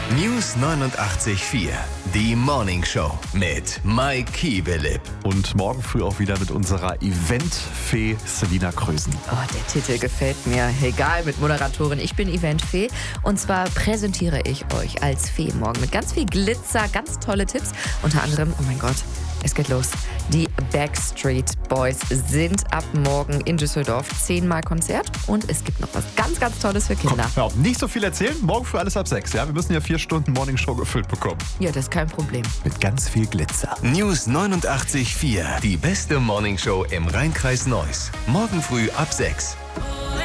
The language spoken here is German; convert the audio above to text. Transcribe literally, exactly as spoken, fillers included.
News neunundachtzig Komma vier. Die Morning Show mit Mike Kiebelip. Und morgen früh auch wieder mit unserer Eventfee Selina Krösen. Oh, der Titel gefällt mir. Egal, mit Moderatorin. Ich bin Eventfee. Und zwar präsentiere ich euch als Fee morgen mit ganz viel Glitzer, ganz tolle Tipps. Unter anderem, oh mein Gott, es geht los. Die Backstreet Boys sind ab morgen in Düsseldorf. Zehnmal Konzert und es gibt noch was ganz, ganz Tolles für Kinder. Komm, hör auf, nicht so viel erzählen. Morgen früh alles ab sechs. Ja? Wir müssen ja vier Stunden Morning Show gefüllt bekommen. Ja, das ist kein Problem. Mit ganz viel Glitzer. News neunundachtzig Komma vier. Die beste Morning Show im Rheinkreis Neuss. Morgen früh ab sechs.